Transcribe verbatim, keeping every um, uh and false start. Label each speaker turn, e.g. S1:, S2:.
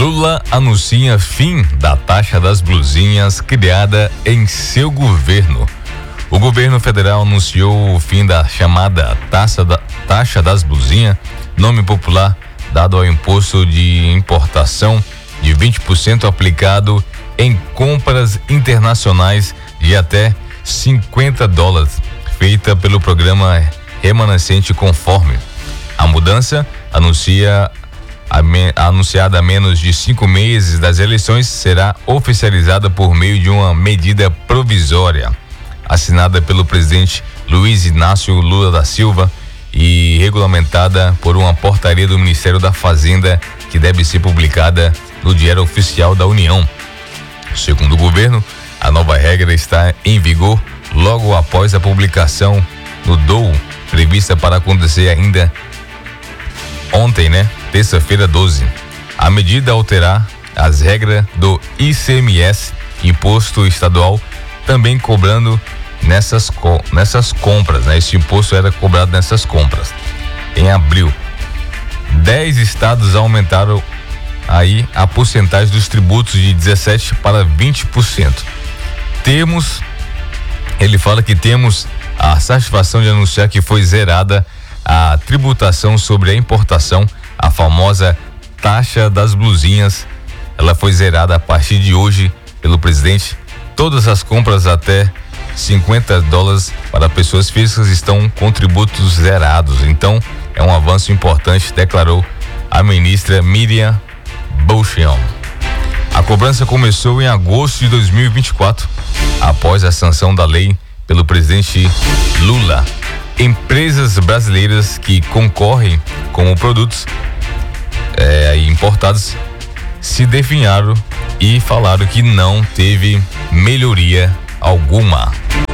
S1: Lula anuncia fim da taxa das blusinhas criada em seu governo. O governo federal anunciou o fim da chamada taxa, da, taxa das blusinhas, nome popular dado ao imposto de importação de vinte por cento aplicado em compras internacionais de até cinquenta dólares, feita pelo programa Remanescente Conforme. A mudança anuncia A me, anunciada a menos de cinco meses das eleições, será oficializada por meio de uma medida provisória, assinada pelo presidente Luiz Inácio Lula da Silva e regulamentada por uma portaria do Ministério da Fazenda, que deve ser publicada no Diário Oficial da União. Segundo o governo, a nova regra está em vigor logo após a publicação no D O U, prevista para acontecer ainda ontem, né? Terça-feira doze. A medida alterará as regras do I C M S, imposto estadual, também cobrando nessas, co nessas compras, né? Esse imposto era cobrado nessas compras. Em abril, dez estados aumentaram aí a porcentagem dos tributos de dezessete para vinte por cento. Temos, ele fala que temos a satisfação de anunciar que foi zerada a tributação sobre a importação, a famosa taxa das blusinhas. Ela foi zerada a partir de hoje pelo presidente. Todas as compras até cinquenta dólares para pessoas físicas estão com tributos zerados. Então, é um avanço importante, declarou a ministra Miriam Bolcheon. A cobrança começou em agosto de dois mil e vinte e quatro, após a sanção da lei pelo presidente Lula. Empresas brasileiras que concorrem com produtos é, importados se definharam e falaram que não teve melhoria alguma.